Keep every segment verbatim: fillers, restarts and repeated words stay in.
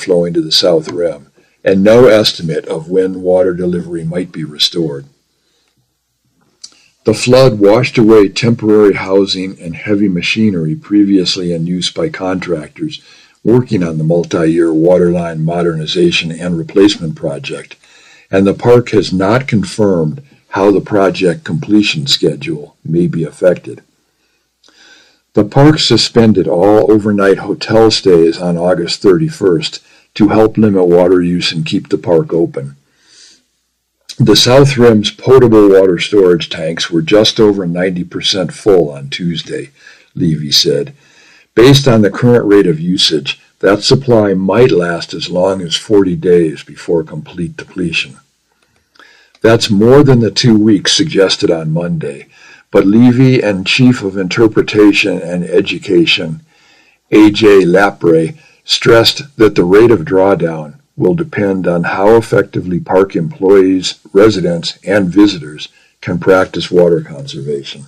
flowing to the south rim, and no estimate of when water delivery might be restored. The flood washed away temporary housing and heavy machinery previously in use by contractors working on the multi-year waterline modernization and replacement project, and the park has not confirmed how the project completion schedule may be affected. The park suspended all overnight hotel stays on August thirty-first to help limit water use and keep the park open. The South Rim's potable water storage tanks were just over ninety percent full on Tuesday, Levy said. Based on the current rate of usage, that supply might last as long as forty days before complete depletion. That's more than the two weeks suggested on Monday, but Levy and Chief of Interpretation and Education, A J Lapre, stressed that the rate of drawdown will depend on how effectively park employees, residents, and visitors can practice water conservation.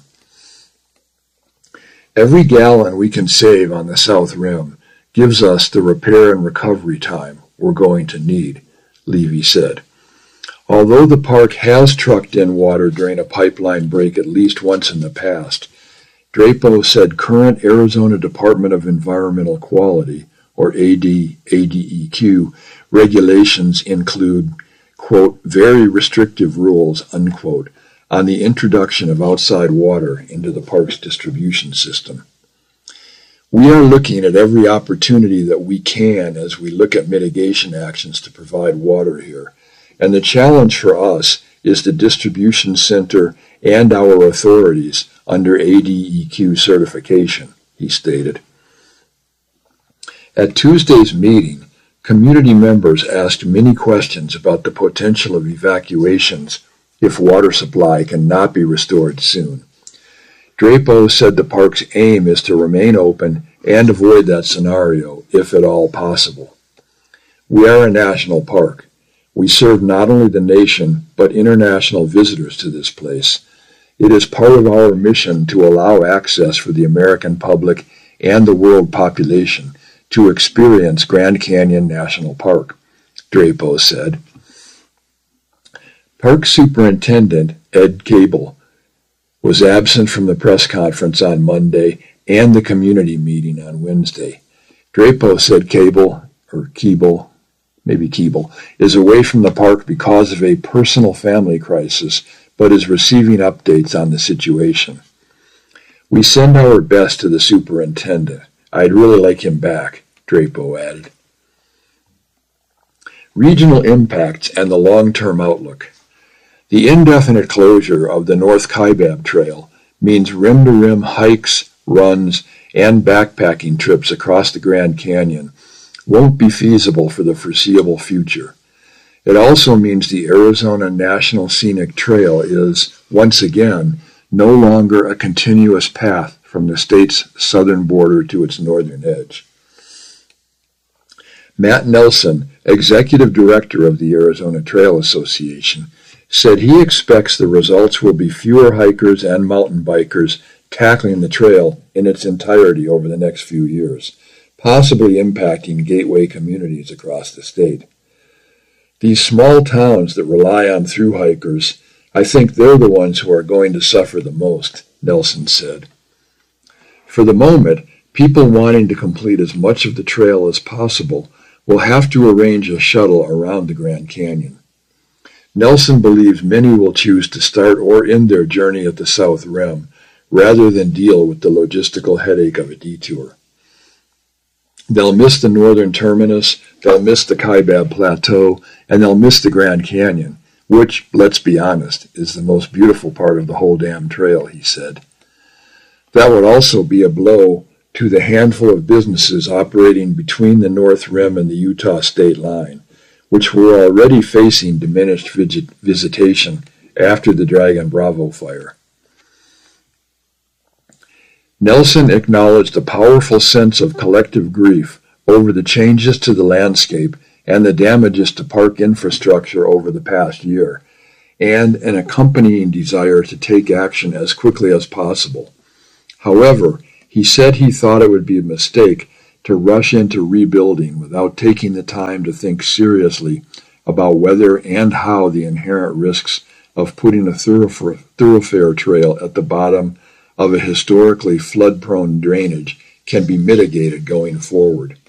Every gallon we can save on the South Rim gives us the repair and recovery time we're going to need, Levy said. Although the park has trucked in water during a pipeline break at least once in the past, Drapo said current Arizona Department of Environmental Quality, or A D E Q, regulations include, quote, very restrictive rules, unquote, on the introduction of outside water into the park's distribution system. We are looking at every opportunity that we can as we look at mitigation actions to provide water here. And the challenge for us is the distribution center and our authorities under A D E Q certification, he stated. At Tuesday's meeting, community members asked many questions about the potential of evacuations if water supply cannot be restored soon. Drapo said the park's aim is to remain open and avoid that scenario, if at all possible. We are a national park. We serve not only the nation, but international visitors to this place. It is part of our mission to allow access for the American public and the world population to experience Grand Canyon National Park, Drapo said. Park Superintendent Ed Cable was absent from the press conference on Monday and the community meeting on Wednesday. Drapo said Cable, or Keeble, maybe Keeble, is away from the park because of a personal family crisis, but is receiving updates on the situation. We send our best to the superintendent. I'd really like him back, Drapo added. Regional impacts and the long-term outlook. The indefinite closure of the North Kaibab Trail means rim-to-rim hikes, runs, and backpacking trips across the Grand Canyon won't be feasible for the foreseeable future. It also means the Arizona National Scenic Trail is, once again, no longer a continuous path from the state's southern border to its northern edge. Matt Nelson, executive director of the Arizona Trail Association, said he expects the results will be fewer hikers and mountain bikers tackling the trail in its entirety over the next few years, possibly impacting gateway communities across the state. These small towns that rely on through hikers, I think they're the ones who are going to suffer the most, Nelson said. For the moment, people wanting to complete as much of the trail as possible will have to arrange a shuttle around the Grand Canyon. Nelson believes many will choose to start or end their journey at the South Rim rather than deal with the logistical headache of a detour. They'll miss the northern terminus, they'll miss the Kaibab Plateau, and they'll miss the Grand Canyon, which, let's be honest, is the most beautiful part of the whole damn trail, he said. That would also be a blow to the handful of businesses operating between the North Rim and the Utah state line, which were already facing diminished visit- visitation after the Dragon Bravo fire. Nelson acknowledged a powerful sense of collective grief over the changes to the landscape and the damages to park infrastructure over the past year, and an accompanying desire to take action as quickly as possible. However, he said he thought it would be a mistake to rush into rebuilding without taking the time to think seriously about whether and how the inherent risks of putting a thoroughfare, thoroughfare trail at the bottom of a historically flood-prone drainage can be mitigated going forward.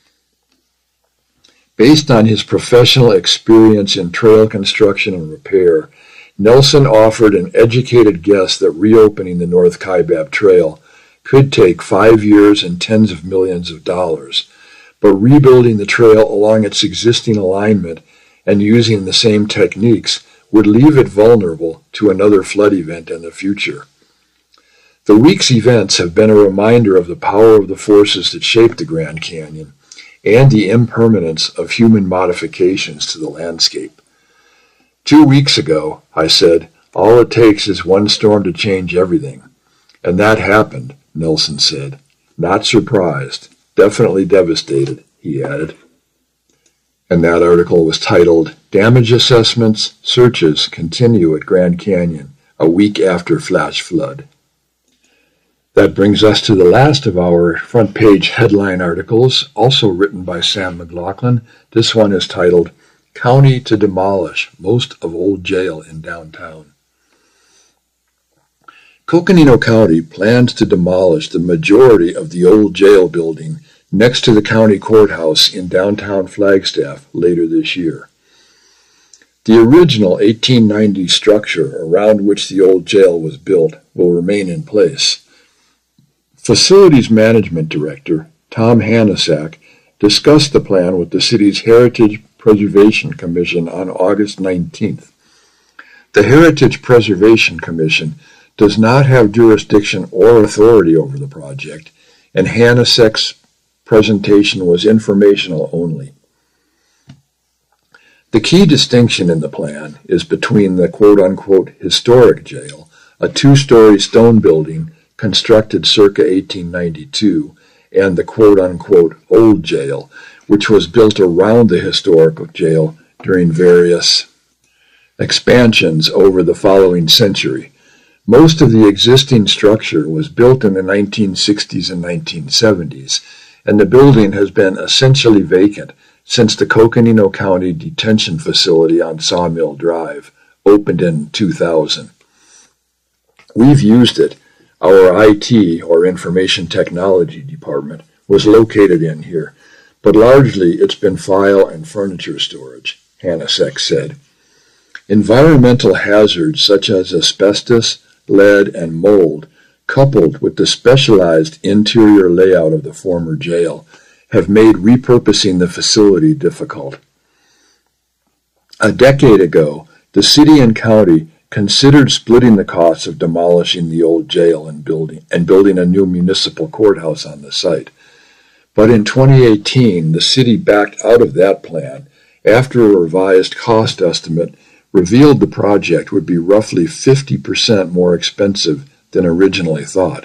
Based on his professional experience in trail construction and repair, Nelson offered an educated guess that reopening the North Kaibab Trail could take five years and tens of millions of dollars, but rebuilding the trail along its existing alignment and using the same techniques would leave it vulnerable to another flood event in the future. The week's events have been a reminder of the power of the forces that shape the Grand Canyon and the impermanence of human modifications to the landscape. Two weeks ago, I said, all it takes is one storm to change everything. And that happened, Nelson said. Not surprised, definitely devastated, he added. And that article was titled, Damage Assessments, Searches Continue at Grand Canyon, a Week After Flash Flood. That brings us to the last of our front page headline articles, also written by Sam McLaughlin. This one is titled, County to Demolish Most of Old Jail in Downtown. Coconino County plans to demolish the majority of the old jail building next to the county courthouse in downtown Flagstaff later this year. The original eighteen ninety structure around which the old jail was built will remain in place. Facilities Management Director Tom Hanasak discussed the plan with the city's Heritage Preservation Commission on August nineteenth. The Heritage Preservation Commission does not have jurisdiction or authority over the project, and Hanasak's presentation was informational only. The key distinction in the plan is between the quote-unquote historic jail, a two-story stone building constructed circa eighteen ninety-two, and the quote-unquote old jail, which was built around the historical jail during various expansions over the following century. Most of the existing structure was built in the nineteen sixties and nineteen seventies, and the building has been essentially vacant since the Coconino County Detention Facility on Sawmill Drive opened in two thousand. We've used it. Our I T, or Information Technology Department, was located in here, but largely it's been file and furniture storage, Hanasak said. Environmental hazards such as asbestos, lead, and mold, coupled with the specialized interior layout of the former jail, have made repurposing the facility difficult. A decade ago, the city and county considered splitting the costs of demolishing the old jail and building and building a new municipal courthouse on the site. But in twenty eighteen, the city backed out of that plan after a revised cost estimate revealed the project would be roughly fifty percent more expensive than originally thought.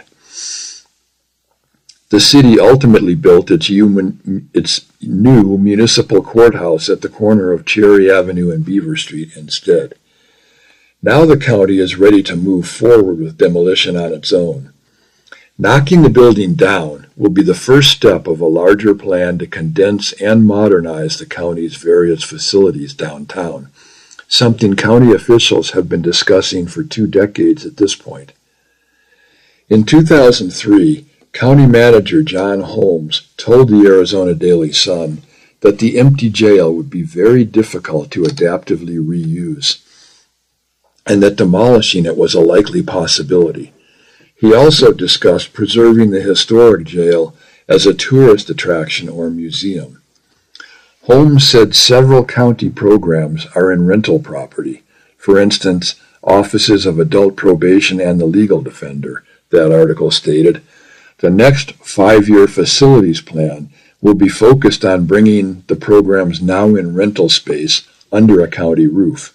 The city ultimately built its, human, its new municipal courthouse at the corner of Cherry Avenue and Beaver Street instead. Now the county is ready to move forward with demolition on its own. Knocking the building down will be the first step of a larger plan to condense and modernize the county's various facilities downtown, something county officials have been discussing for two decades at this point. In two thousand three, County Manager John Holmes told the Arizona Daily Sun that the empty jail would be very difficult to adaptively reuse, and that demolishing it was a likely possibility. He also discussed preserving the historic jail as a tourist attraction or museum. Holmes said several county programs are in rental property. For instance, offices of adult probation and the legal defender, that article stated. The next five-year facilities plan will be focused on bringing the programs now in rental space under a county roof.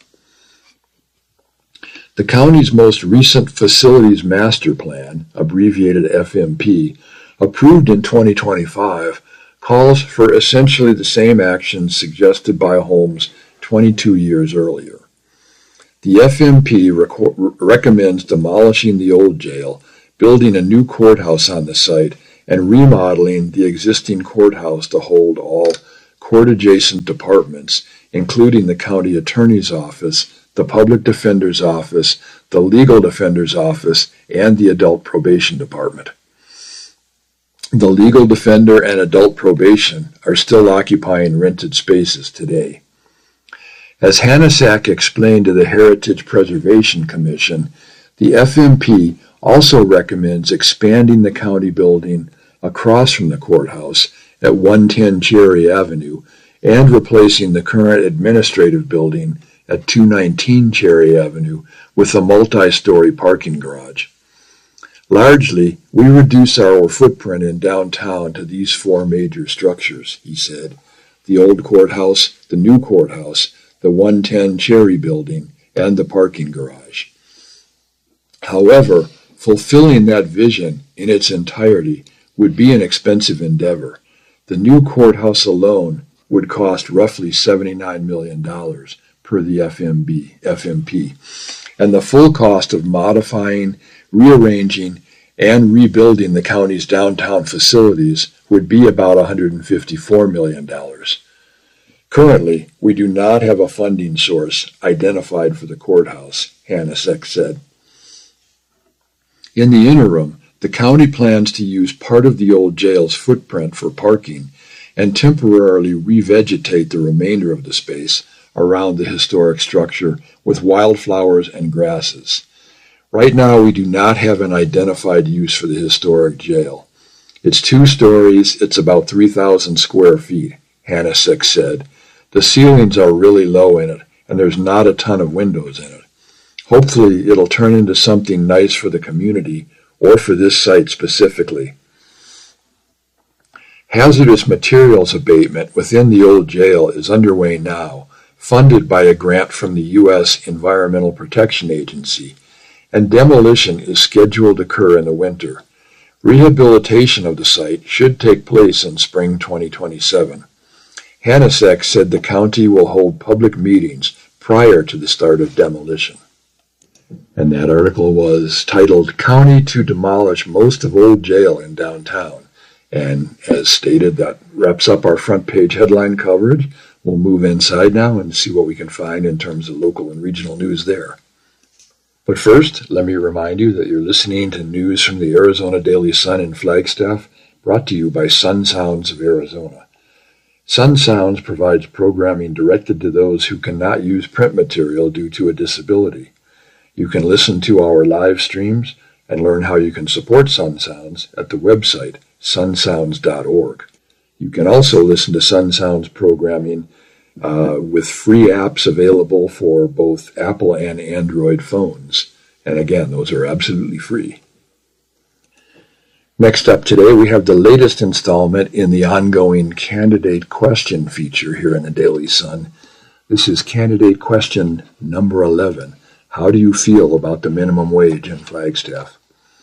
The county's most recent Facilities Master Plan, abbreviated F M P, approved in twenty twenty-five, calls for essentially the same actions suggested by Holmes twenty-two years earlier. The F M P rec- recommends demolishing the old jail, building a new courthouse on the site, and remodeling the existing courthouse to hold all court-adjacent departments, including the county attorney's office, the public defender's office, the legal defender's office, and the adult probation department. The legal defender and adult probation are still occupying rented spaces today. As Hanasak explained to the Heritage Preservation Commission, the F M P also recommends expanding the county building across from the courthouse at one ten Cherry Avenue and replacing the current administrative building at two nineteen Cherry Avenue with a multi-story parking garage. Largely, we reduce our footprint in downtown to these four major structures, he said: the old courthouse, the new courthouse, the one ten Cherry building, and the parking garage. However, fulfilling that vision in its entirety would be an expensive endeavor. The new courthouse alone would cost roughly seventy-nine million dollars per the F M P, and the full cost of modifying, rearranging, and rebuilding the county's downtown facilities would be about one hundred fifty-four million dollars. Currently, we do not have a funding source identified for the courthouse, Hanasak said. In the interim, the county plans to use part of the old jail's footprint for parking and temporarily revegetate the remainder of the space around the historic structure with wildflowers and grasses. Right now, we do not have an identified use for the historic jail. It's two stories, it's about three thousand square feet, Hanasak said. The ceilings are really low in it, and there's not a ton of windows in it. Hopefully, it'll turn into something nice for the community, or for this site specifically. Hazardous materials abatement within the old jail is underway now, funded by a grant from the U S Environmental Protection Agency, and demolition is scheduled to occur in the winter. Rehabilitation of the site should take place in spring twenty twenty-seven. Hanasak said the county will hold public meetings prior to the start of demolition. And that article was titled, "County to Demolish Most of Old Jail in Downtown." And as stated, that wraps up our front page headline coverage. We'll move inside now and see what we can find in terms of local and regional news there. But first, let me remind you that you're listening to news from the Arizona Daily Sun in Flagstaff, brought to you by Sun Sounds of Arizona. Sun Sounds provides programming directed to those who cannot use print material due to a disability. You can listen to our live streams and learn how you can support Sun Sounds at the website sun sounds dot org. You can also listen to Sun Sounds programming uh, with free apps available for both Apple and Android phones. And again, those are absolutely free. Next up today, we have the latest installment in the ongoing Candidate Question feature here in the Daily Sun. This is Candidate Question number eleven. How do you feel about the minimum wage in Flagstaff?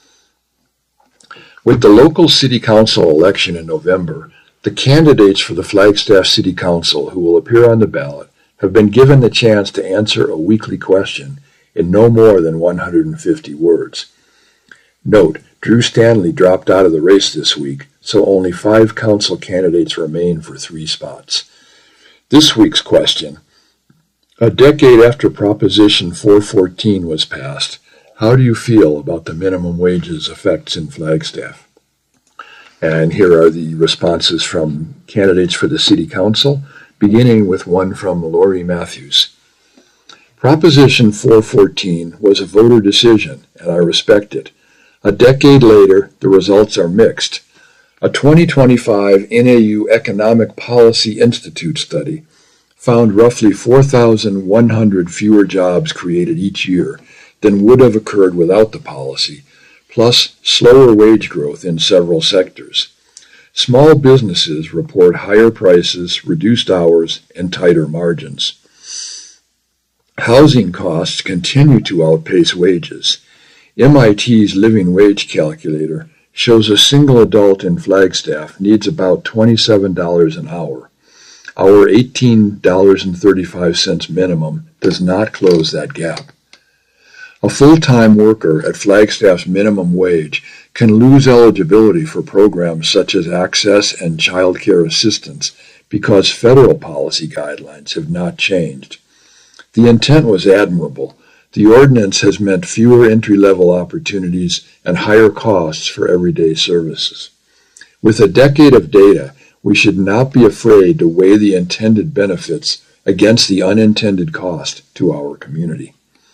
With the local city council election in November, the candidates for the Flagstaff City Council who will appear on the ballot have been given the chance to answer a weekly question in no more than one hundred fifty words. Note, Drew Stanley dropped out of the race this week, so only five council candidates remain for three spots. This week's question: a decade after Proposition four fourteen was passed, how do you feel about the minimum wage's effects in Flagstaff? And here are the responses from candidates for the City Council, beginning with one from Lori Matthews. Proposition four fourteen was a voter decision, and I respect it. A decade later, the results are mixed. A twenty twenty-five N A U Economic Policy Institute study found roughly four thousand one hundred fewer jobs created each year than would have occurred without the policy, plus slower wage growth in several sectors. Small businesses report higher prices, reduced hours, and tighter margins. Housing costs continue to outpace wages. M I T's living wage calculator shows a single adult in Flagstaff needs about twenty-seven dollars an hour. Our eighteen dollars and thirty-five cents minimum does not close that gap. A full-time worker at Flagstaff's minimum wage can lose eligibility for programs such as access and child care assistance because federal policy guidelines have not changed. The intent was admirable. The ordinance has meant fewer entry-level opportunities and higher costs for everyday services. With a decade of data, we should not be afraid to weigh the intended benefits against the unintended cost to our community.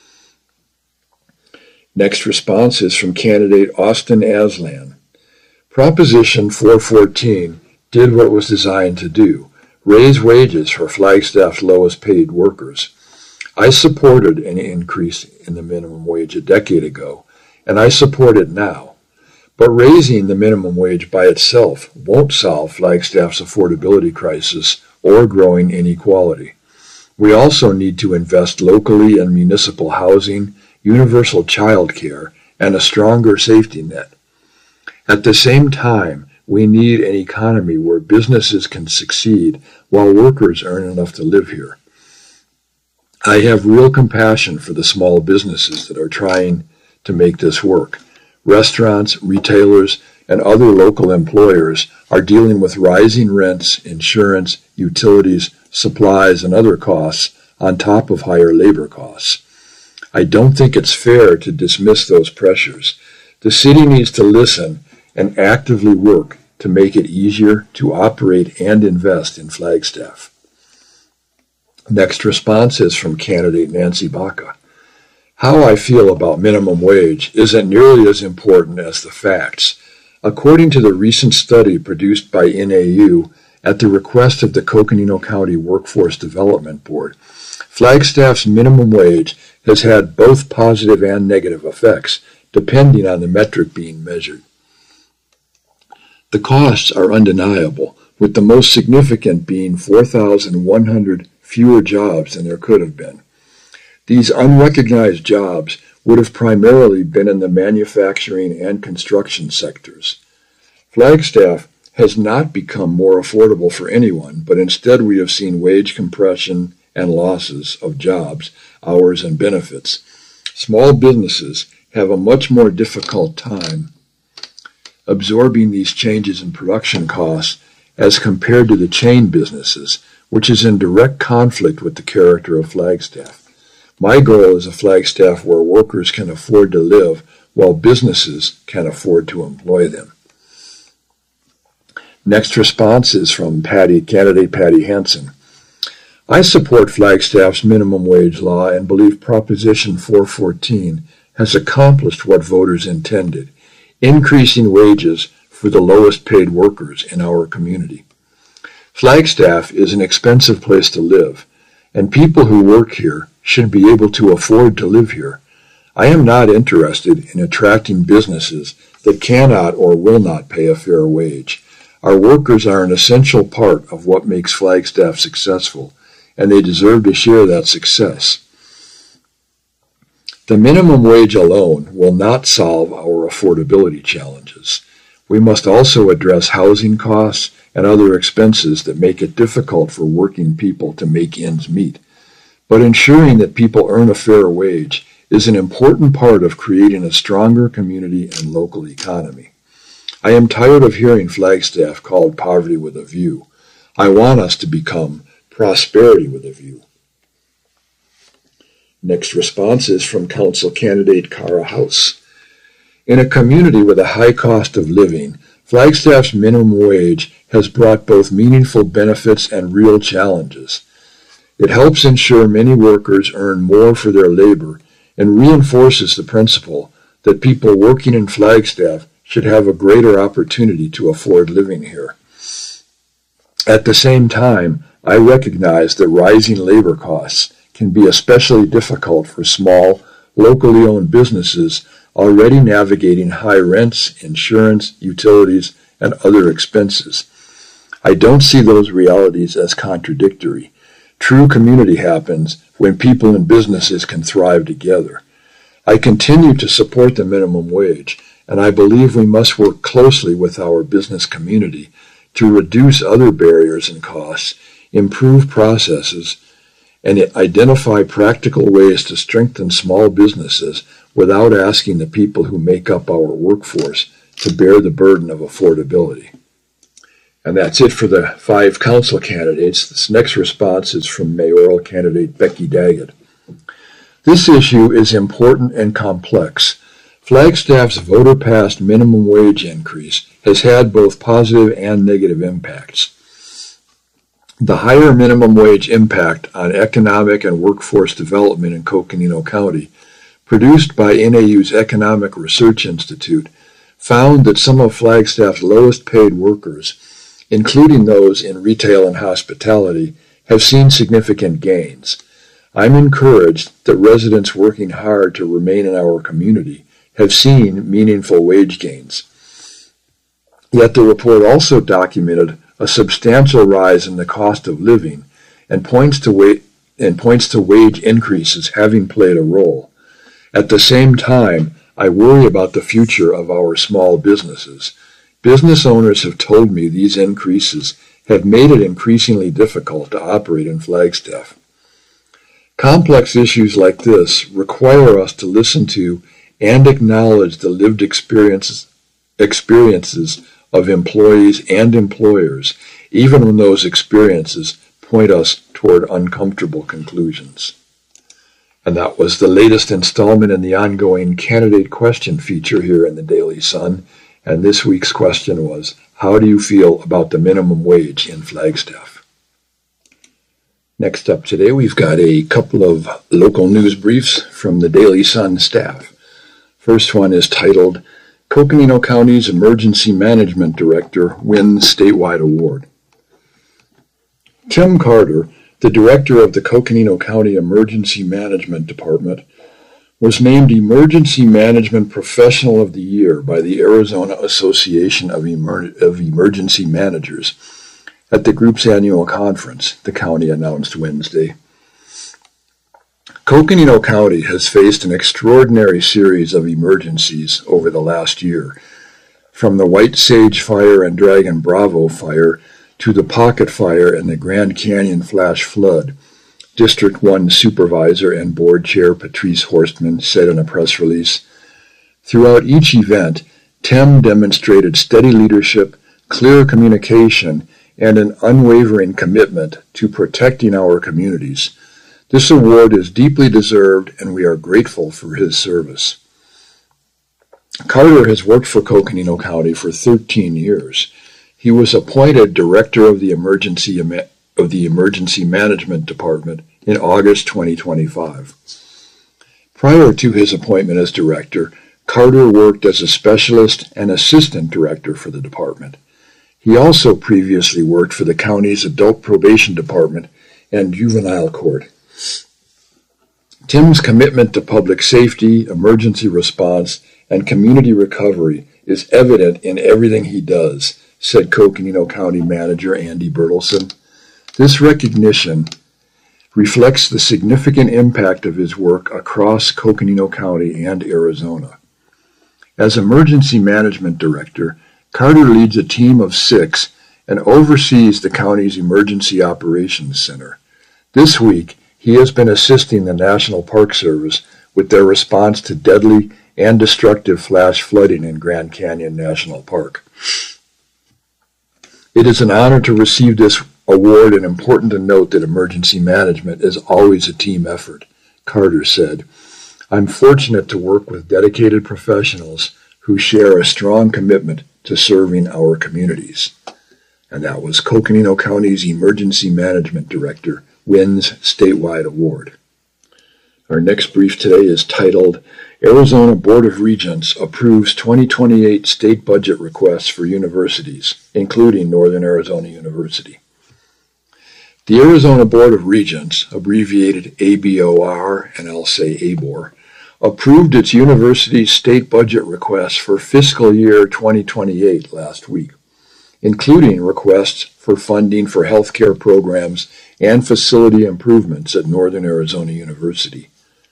Next response is from candidate Austin Aslan. Proposition four fourteen did what it was designed to do, raise wages for Flagstaff's lowest paid workers. I supported an increase in the minimum wage a decade ago, and I support it now. But raising the minimum wage by itself won't solve Flagstaff's affordability crisis or growing inequality. We also need to invest locally in municipal housing, universal child care, and a stronger safety net. At the same time, we need an economy where businesses can succeed while workers earn enough to live here. I have real compassion for the small businesses that are trying to make this work. Restaurants, retailers, and other local employers are dealing with rising rents, insurance, utilities, supplies, and other costs on top of higher labor costs. I don't think it's fair to dismiss those pressures. The city needs to listen and actively work to make it easier to operate and invest in Flagstaff. Next response is from candidate Nancy Baca. How I feel about minimum wage isn't nearly as important as the facts. According to the recent study produced by N A U at the request of the Coconino County Workforce Development Board, Flagstaff's minimum wage has had both positive and negative effects, depending on the metric being measured. The costs are undeniable, with the most significant being four thousand one hundred fewer jobs than there could have been. These unrecognized jobs would have primarily been in the manufacturing and construction sectors. Flagstaff has not become more affordable for anyone, but instead we have seen wage compression and losses of jobs, hours, and benefits. Small businesses have a much more difficult time absorbing these changes in production costs as compared to the chain businesses, which is in direct conflict with the character of Flagstaff. My goal is a Flagstaff where workers can afford to live while businesses can afford to employ them. Next response is from Patty, candidate Patty Hansen. I support Flagstaff's minimum wage law and believe Proposition four fourteen has accomplished what voters intended, increasing wages for the lowest paid workers in our community. Flagstaff is an expensive place to live, and people who work here should be able to afford to live here. I am not interested in attracting businesses that cannot or will not pay a fair wage. Our workers are an essential part of what makes Flagstaff successful, and they deserve to share that success. The minimum wage alone will not solve our affordability challenges. We must also address housing costs and other expenses that make it difficult for working people to make ends meet. But ensuring that people earn a fair wage is an important part of creating a stronger community and local economy. I am tired of hearing Flagstaff called poverty with a view. I want us to become prosperity with a view. Next response is from Council candidate Cara House. In a community with a high cost of living, Flagstaff's minimum wage has brought both meaningful benefits and real challenges. It helps ensure many workers earn more for their labor and reinforces the principle that people working in Flagstaff should have a greater opportunity to afford living here. At the same time, I recognize that rising labor costs can be especially difficult for small, locally owned businesses already navigating high rents, insurance, utilities, and other expenses. I don't see those realities as contradictory. True community happens when people and businesses can thrive together. I continue to support the minimum wage, and I believe we must work closely with our business community to reduce other barriers and costs, improve processes, and identify practical ways to strengthen small businesses without asking the people who make up our workforce to bear the burden of affordability. And that's it for the five council candidates. This next response is from mayoral candidate Becky Daggett. This issue is important and complex. Flagstaff's voter-passed minimum wage increase has had both positive and negative impacts. The higher minimum wage impact on economic and workforce development in Coconino County, produced by N A U's Economic Research Institute, found that some of Flagstaff's lowest paid workers, including those in retail and hospitality, have seen significant gains. I'm encouraged that residents working hard to remain in our community have seen meaningful wage gains. Yet the report also documented a substantial rise in the cost of living and points to wa- and points to wage increases having played a role. At the same time, I worry about the future of our small businesses. Business owners have told me these increases have made it increasingly difficult to operate in Flagstaff. Complex issues like this require us to listen to and acknowledge the lived experiences, experiences of employees and employers, even when those experiences point us toward uncomfortable conclusions. And that was the latest installment in the ongoing candidate question feature here in the Daily Sun. And this week's question was, how do you feel about the minimum wage in Flagstaff? Next up today, we've got a couple of local news briefs from the Daily Sun staff. First one is titled, Coconino County's Emergency Management Director Wins Statewide Award. Tim Carter, the director of the Coconino County Emergency Management Department, was named Emergency Management Professional of the Year by the Arizona Association of, Emer- of Emergency Managers at the group's annual conference, the county announced Wednesday. Coconino County has faced an extraordinary series of emergencies over the last year, from the White Sage Fire and Dragon Bravo Fire to the Pocket Fire and the Grand Canyon Flash Flood, District one Supervisor and Board Chair Patrice Horstman said in a press release. Throughout each event, Tim demonstrated steady leadership, clear communication, and an unwavering commitment to protecting our communities. This award is deeply deserved, and we are grateful for his service. Carter has worked for Coconino County for thirteen years. He was appointed Director of the Emergency of the Emergency Management Department in August twenty twenty-five. Prior to his appointment as director, Carter worked as a specialist and assistant director for the department. He also previously worked for the county's Adult Probation Department and Juvenile Court. Tim's commitment to public safety, emergency response, and community recovery is evident in everything he does, said Coconino County Manager Andy Bertelson. This recognition reflects the significant impact of his work across Coconino County and Arizona. As Emergency Management Director, Carter leads a team of six and oversees the county's Emergency Operations Center. This week, he has been assisting the National Park Service with their response to deadly and destructive flash flooding in Grand Canyon National Park. It is an honor to receive this award and important to note that emergency management is always a team effort, Carter said. I'm fortunate to work with dedicated professionals who share a strong commitment to serving our communities. And that was Coconino County's Emergency Management Director wins statewide award. Our next brief today is titled, Arizona Board of Regents approves twenty twenty-eight state budget requests for universities, including Northern Arizona University. The Arizona Board of Regents, abbreviated A B O R, and I'll say A B O R, approved its university's state budget requests for fiscal year twenty twenty-eight last week, including requests for funding for healthcare programs and facility improvements at Northern Arizona University.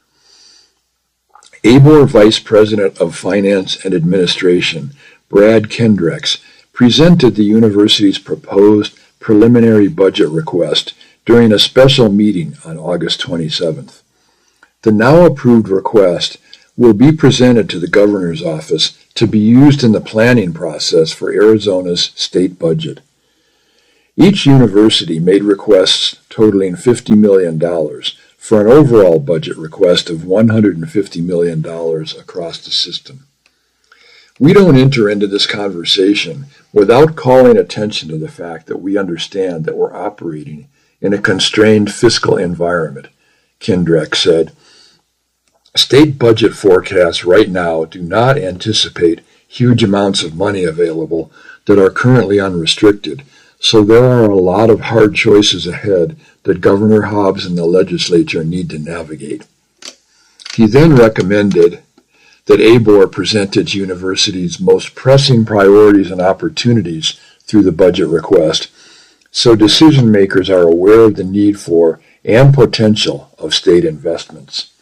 A B O R Vice President of Finance and Administration, Brad Kendricks, presented the university's proposed preliminary budget request during a special meeting on August twenty-seventh. The now approved request will be presented to the governor's office to be used in the planning process for Arizona's state budget. Each university made requests totaling fifty million dollars for an overall budget request of one hundred fifty million dollars across the system. We don't enter into this conversation without calling attention to the fact that we understand that we're operating in a constrained fiscal environment, Kindreck said. State budget forecasts right now do not anticipate huge amounts of money available that are currently unrestricted, so there are a lot of hard choices ahead that Governor Hobbs and the legislature need to navigate. He then recommended that A B O R present its university's most pressing priorities and opportunities through the budget request, so decision makers are aware of the need for and potential of state investments.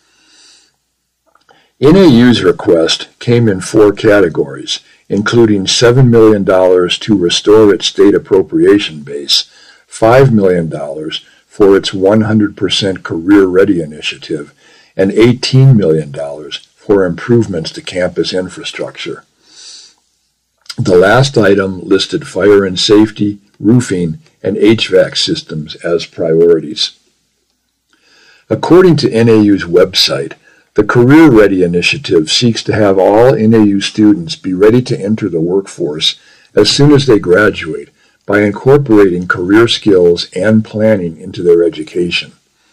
N A U's request came in four categories, including seven million dollars to restore its state appropriation base, five million dollars for its one hundred percent Career Ready initiative, and eighteen million dollars for improvements to campus infrastructure. The last item listed fire and safety, roofing, and H V A C systems as priorities. According to N A U's website, the Career Ready initiative seeks to have all N A U students be ready to enter the workforce as soon as they graduate by incorporating career skills and planning into their education.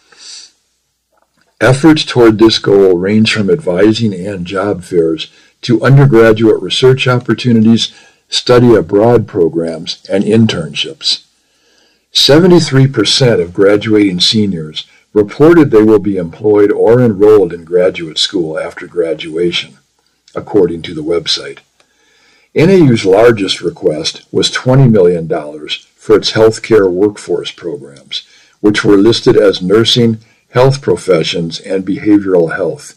Efforts toward this goal range from advising and job fairs to undergraduate research opportunities, study abroad programs, and internships. seventy-three percent of graduating seniors reported they will be employed or enrolled in graduate school after graduation, according to the website. N A U's largest request was twenty million dollars for its healthcare workforce programs, which were listed as nursing, health professions, and behavioral health.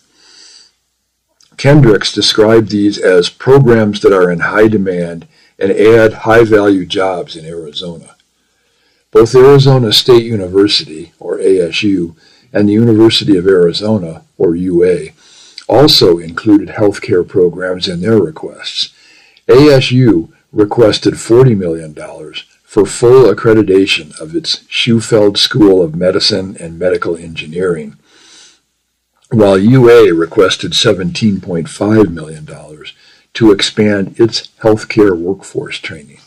Kendricks described these as programs that are in high demand and add high-value jobs in Arizona. Both Arizona State University, or A S U, and the University of Arizona, or U A, also included healthcare programs in their requests. A S U requested forty million dollars for full accreditation of its Shufeld School of Medicine and Medical Engineering, while U A requested seventeen point five million dollars to expand its healthcare workforce training.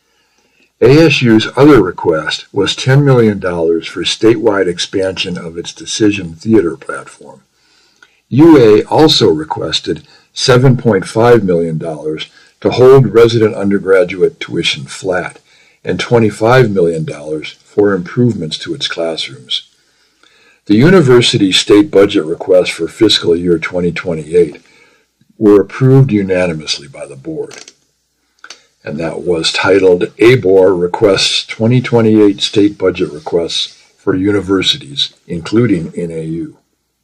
A S U's other request was ten million dollars for statewide expansion of its Decision Theater platform. U A also requested seven point five million dollars to hold resident undergraduate tuition flat and twenty-five million dollars for improvements to its classrooms. The university's state budget requests for fiscal year twenty twenty-eight were approved unanimously by the board, and that was titled A B O R Requests twenty twenty-eight State Budget Requests for Universities, including N A U.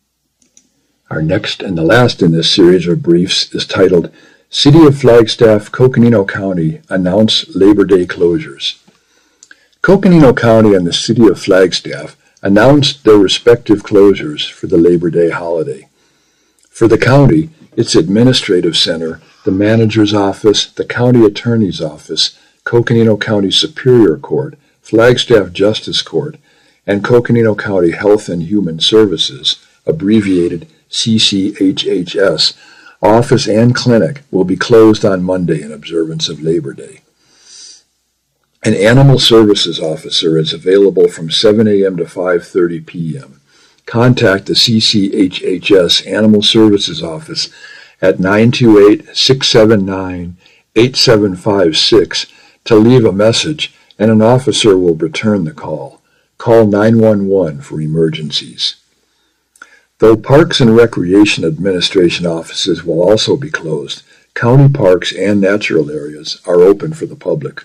Our next and the last in this series of briefs is titled City of Flagstaff, Coconino County Announce Labor Day Closures. Coconino County and the City of Flagstaff announced their respective closures for the Labor Day holiday. For the county, its administrative center, the manager's office, the county attorney's office, Coconino County Superior Court, Flagstaff Justice Court, and Coconino County Health and Human Services, abbreviated C C H H S, office and clinic will be closed on Monday in observance of Labor Day. An animal services officer is available from seven a.m. to five thirty p.m. Contact the C C H H S Animal Services Office at nine two eight, six seven nine, eight seven five six to leave a message, and an officer will return the call. Call nine one one for emergencies. Though Parks and Recreation Administration offices will also be closed, county parks and natural areas are open for the public.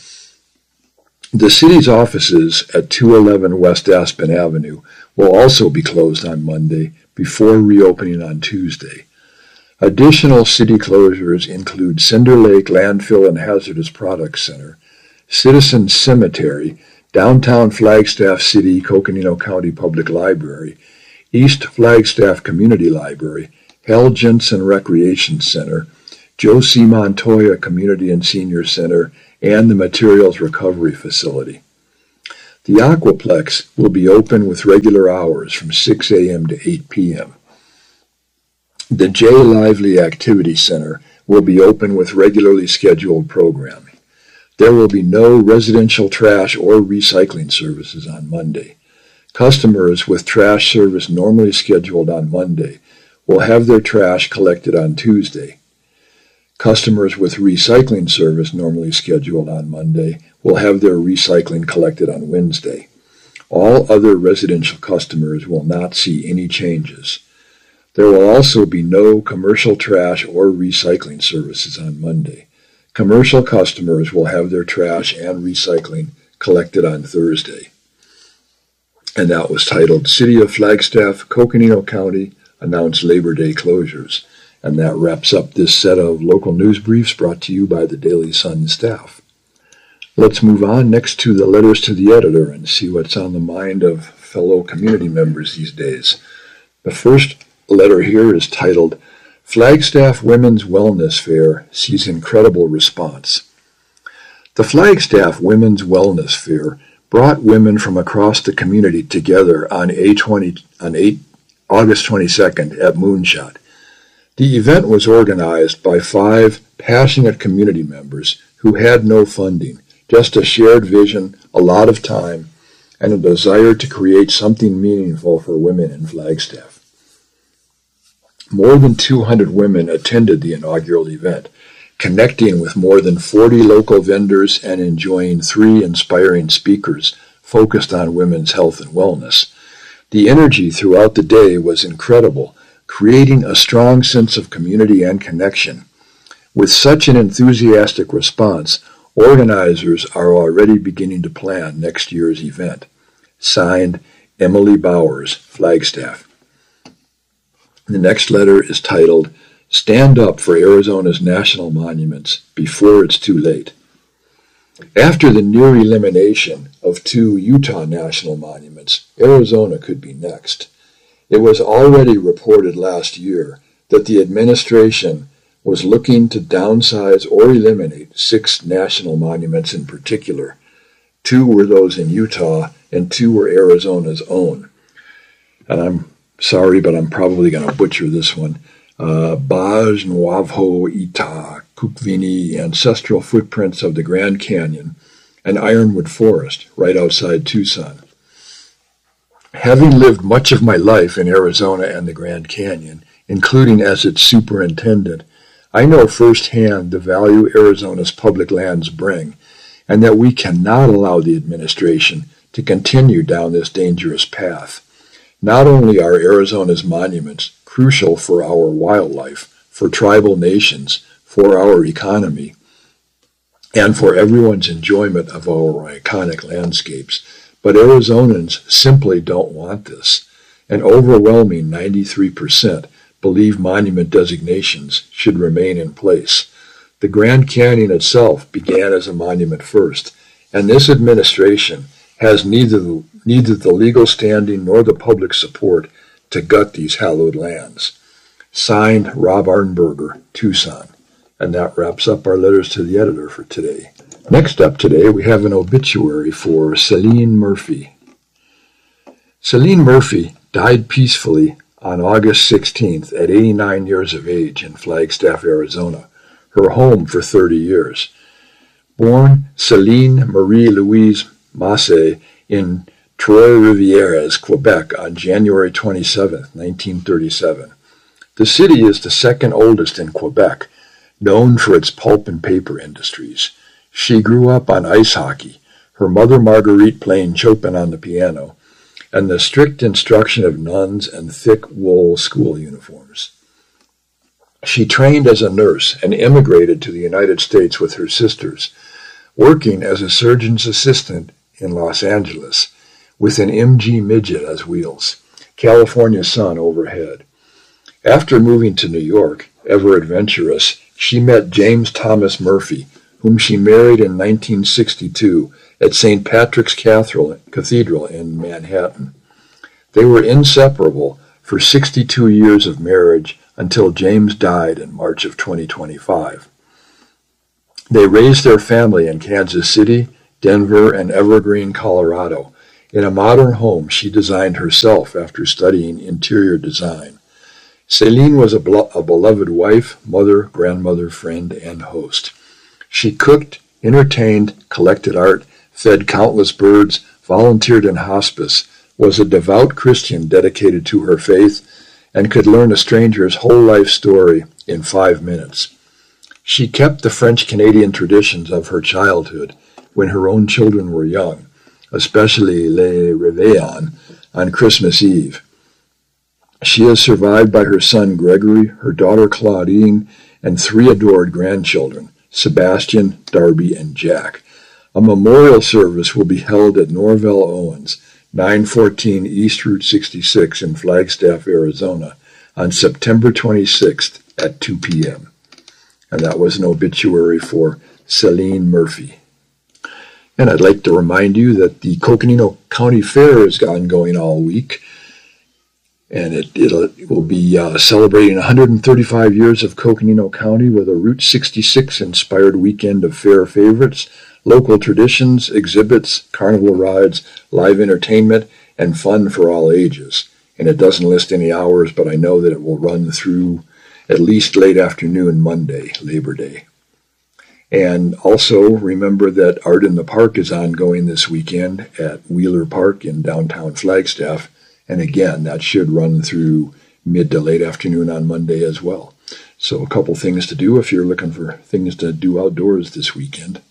The city's offices at two eleven West Aspen Avenue will also be closed on Monday before reopening on Tuesday. Additional city closures include Cinder Lake Landfill and Hazardous Products Center, Citizens Cemetery, Downtown Flagstaff City Coconino County Public Library, East Flagstaff Community Library, Hal Jensen Recreation Center, Josie Montoya Community and Senior Center, and the Materials Recovery Facility. The Aquaplex will be open with regular hours from six a.m. to eight p.m. The J. Lively Activity Center will be open with regularly scheduled programming. There will be no residential trash or recycling services on Monday. Customers with trash service normally scheduled on Monday will have their trash collected on Tuesday. Customers with recycling service normally scheduled on Monday will have their recycling collected on Wednesday. All other residential customers will not see any changes. There will also be no commercial trash or recycling services on Monday. Commercial customers will have their trash and recycling collected on Thursday. And that was titled, City of Flagstaff, Coconino County Announced Labor Day Closures. And that wraps up this set of local news briefs brought to you by the Daily Sun staff. Let's move on next to the letters to the editor and see what's on the mind of fellow community members these days. The first letter here is titled, Flagstaff Women's Wellness Fair Sees Incredible Response. The Flagstaff Women's Wellness Fair brought women from across the community together on, A twenty, on August twenty-second at Moonshot. The event was organized by five passionate community members who had no funding, just a shared vision, a lot of time, and a desire to create something meaningful for women in Flagstaff. More than two hundred women attended the inaugural event, connecting with more than forty local vendors and enjoying three inspiring speakers focused on women's health and wellness. The energy throughout the day was incredible, creating a strong sense of community and connection. With such an enthusiastic response, organizers are already beginning to plan next year's event. Signed, Emily Bowers, Flagstaff. The next letter is titled, Stand Up for Arizona's National Monuments Before It's Too Late. After the near elimination of two Utah national monuments, Arizona could be next. It was already reported last year that the administration was looking to downsize or eliminate six national monuments in particular. Two were those in Utah, and two were Arizona's own. And I'm sorry, but I'm probably going to butcher this one. Uh, Baj Navjo Ita Kukvini, Ancestral Footprints of the Grand Canyon, and Ironwood Forest, right outside Tucson. Having lived much of my life in Arizona and the Grand Canyon, including as its superintendent, I know firsthand the value Arizona's public lands bring, and that we cannot allow the administration to continue down this dangerous path. Not only are Arizona's monuments crucial for our wildlife, for tribal nations, for our economy, and for everyone's enjoyment of our iconic landscapes, but Arizonans simply don't want this. An overwhelming ninety-three percent believe monument designations should remain in place. The Grand Canyon itself began as a monument first, and this administration has neither the, neither the legal standing nor the public support to gut these hallowed lands. Signed, Rob Arnberger, Tucson. And that wraps up our letters to the editor for today. Next up today, we have an obituary for Celine Murphy. Celine Murphy died peacefully on August sixteenth at eighty-nine years of age in Flagstaff, Arizona, her home for thirty years. Born Celine Marie-Louise Masse in Trois-Rivières, Quebec on January twenty-seventh, nineteen thirty-seven. The city is the second oldest in Quebec, known for its pulp and paper industries. She grew up on ice hockey, her mother Marguerite playing Chopin on the piano, and the strict instruction of nuns and thick wool school uniforms. She trained as a nurse and immigrated to the United States with her sisters, working as a surgeon's assistant in Los Angeles, with an M G Midget as wheels, California sun overhead. After moving to New York, ever adventurous, she met James Thomas Murphy, whom she married in nineteen sixty-two at Saint Patrick's Cathedral in Manhattan. They were inseparable for sixty-two years of marriage until James died in March of twenty twenty-five. They raised their family in Kansas City, Denver, and Evergreen, Colorado, in a modern home she designed herself after studying interior design. Celine was a, blo- a beloved wife, mother, grandmother, friend, and host. She cooked, entertained, collected art, fed countless birds, volunteered in hospice, was a devout Christian dedicated to her faith, and could learn a stranger's whole life story in five minutes. She kept the French-Canadian traditions of her childhood when her own children were young, especially Le Réveillon on Christmas Eve. She is survived by her son Gregory, her daughter Claudine, and three adored grandchildren, Sebastian, Darby, and Jack. A memorial service will be held at Norvell Owens, nine fourteen East Route sixty-six in Flagstaff, Arizona, on September twenty-sixth at two p.m. And that was an obituary for Celine Murphy. And I'd like to remind you that the Coconino County Fair is ongoing all week. And it, it'll, it will be uh, celebrating one hundred thirty-five years of Coconino County with a Route sixty-six-inspired weekend of fair favorites, local traditions, exhibits, carnival rides, live entertainment, and fun for all ages. And it doesn't list any hours, but I know that it will run through at least late afternoon Monday, Labor Day. And also remember that Art in the Park is ongoing this weekend at Wheeler Park in downtown Flagstaff. And again, that should run through mid to late afternoon on Monday as well. So a couple things to do if you're looking for things to do outdoors this weekend.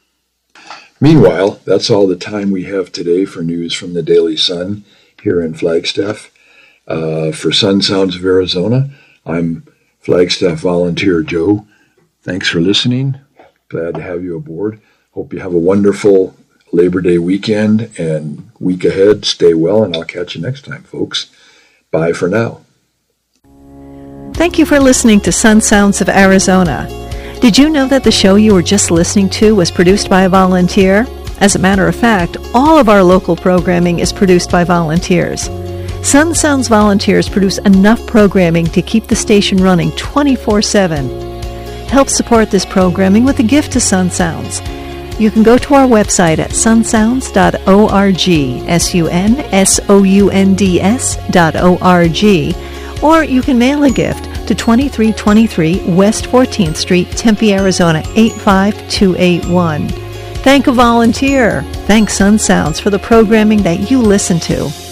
Meanwhile, that's all the time we have today for news from the Daily Sun here in Flagstaff. Uh, for Sun Sounds of Arizona, I'm Flagstaff Volunteer Joe. Thanks for listening. Glad to have you aboard. Hope you have a wonderful Labor Day weekend and week ahead. Stay well, and I'll catch you next time, folks. Bye for now. Thank you for listening to Sun Sounds of Arizona. Did you know that the show you were just listening to was produced by a volunteer? As a matter of fact, all of our local programming is produced by volunteers. Sun Sounds volunteers produce enough programming to keep the station running twenty-four seven. Help support this programming with a gift to Sun Sounds. You can go to our website at sunsounds dot org, S U N S O U N D S dot O R G, or you can mail a gift to twenty-three twenty-three West fourteenth Street, Tempe, Arizona, eight five two eight one. Thank a volunteer. Thank Sun Sounds for the programming that you listen to.